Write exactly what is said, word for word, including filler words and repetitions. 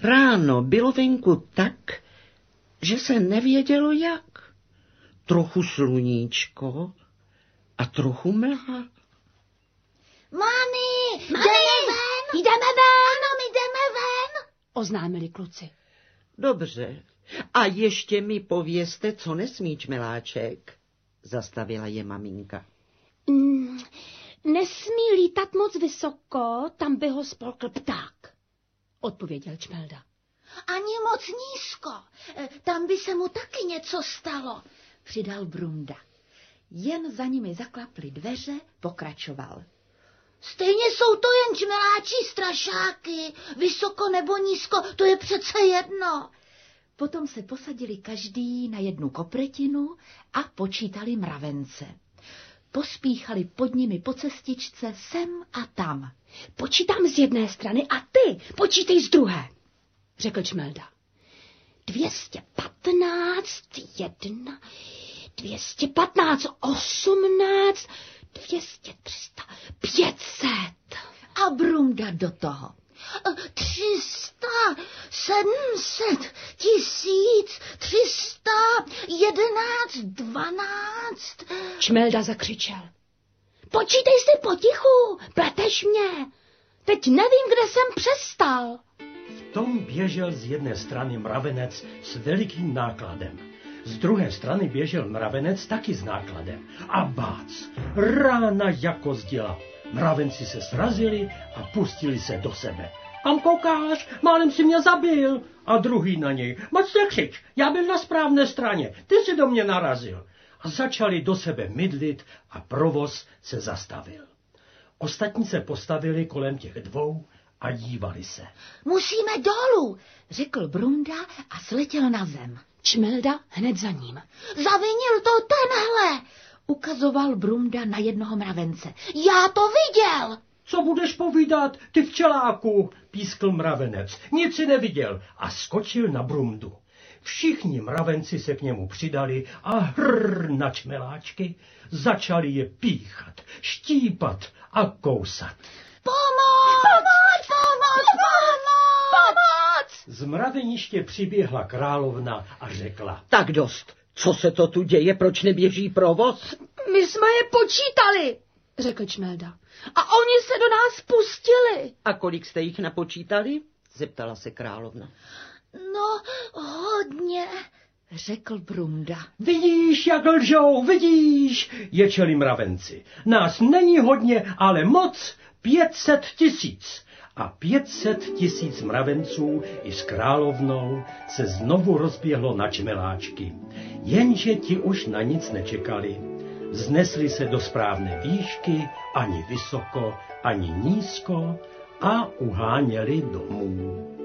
Ráno bylo venku tak, že se nevědělo jak. Trochu sluníčko a trochu mlha. Mami, jdeme ven! Jdeme ven! Ano, my jdeme ven! Oznámili kluci. Dobře. A ještě mi povězte, co nesmí Čmeláček, zastavila je maminka. Mm, nesmí lítat moc vysoko, tam by ho spolkl pták, odpověděl Čmelda. Ani moc nízko, tam by se mu taky něco stalo, přidal Brunda. Jen za nimi zaklaply dveře, pokračoval. Stejně jsou to jen čmeláčí strašáky, vysoko nebo nízko, to je přece jedno. Potom se posadili každý na jednu kopretinu a počítali mravence. Pospíchali pod nimi po cestičce sem a tam. Počítám z jedné strany a ty počítej z druhé, řekl Čmelda. Dvěstě patnáct, jedna, dvěstě patnáct, osmnáct, dvěstě, třista, pět set. A Brunda do toho. Třista, sedmset, tisíc, třista, jedenáct, dvanáct. Čmelda zakřičel. Počítej si potichu, pleteš mě. Teď nevím, kde jsem přestal. V tom běžel z jedné strany mravenec s velikým nákladem. Z druhé strany běžel mravenec taky s nákladem. A bác, rána jako zděla. Mravenci se srazili a pustili se do sebe. Kam koukáš? Málem si mě zabil. A druhý na něj. Moc nekřič, já byl na správné straně, ty si do mě narazil. A začali do sebe mydlit a provoz se zastavil. Ostatní se postavili kolem těch dvou a dívali se. Musíme dolů, řekl Brunda a sletěl na zem. Čmelda hned za ním. Zavinil to tenhle, ukazoval Brunda na jednoho mravence. Já to viděl. Co budeš povídat, ty včeláku, pískl mravenec. Nic si neviděl a skočil na Brundu. Všichni mravenci se k němu přidali a hrrr na čmeláčky začali je píchat, štípat a kousat. Pomoc! Pomoc! Pomoc! Pomoc! Pomoc! Z mraveniště přiběhla královna a řekla. Tak dost, co se to tu děje, proč neběží provoz? My jsme je počítali, řekl Čmelda. A oni se do nás pustili. A kolik jste jich napočítali? Zeptala se královna. No, hodně, řekl Brunda. Vidíš, jak lžou, vidíš, ječeli mravenci. Nás není hodně, ale moc, pět set tisíc. A pět set tisíc mravenců i s královnou se znovu rozběhlo na čmeláčky. Jenže ti už na nic nečekali. Vznesli se do správné výšky, ani vysoko, ani nízko a uháněli domů.